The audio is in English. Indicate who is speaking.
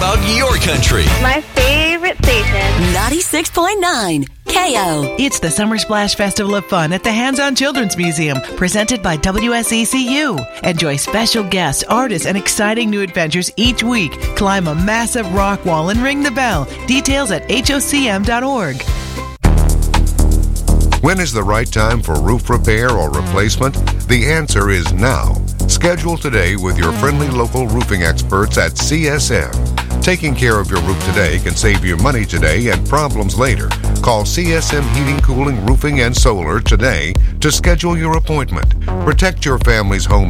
Speaker 1: about your country.
Speaker 2: My favorite station.
Speaker 3: 96.9 KO.
Speaker 4: It's the Summer Splash Festival of Fun at the Hands-On Children's Museum, presented by WSECU. Enjoy special guests, artists, and exciting new adventures each week. Climb a massive rock wall and ring the bell. Details at HOCM.org.
Speaker 5: When is the right time for roof repair or replacement? The answer is now. Schedule today with your friendly local roofing experts at CSM. Taking care of your roof today can save you money today and problems later. Call CSM Heating, Cooling, Roofing, and Solar today to schedule your appointment. Protect your family's home